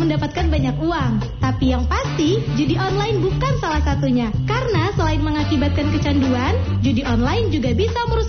mendapatkan banyak uang. Tapi yang pasti, judi online bukan salah satunya. Karena selain mengakibatkan kecanduan, judi online juga bisa merusak